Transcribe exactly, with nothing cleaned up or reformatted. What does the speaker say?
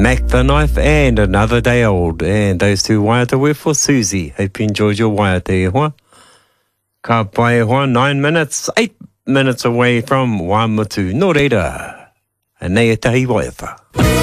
Mac the Knife and Another Day Old. And those two waiata were for Susie. Hope you enjoyed your waiata e hoa. Ka pai e hoa, nine minutes, eight minutes away from Waimutu. Nō reira. Nei e tahi waiata.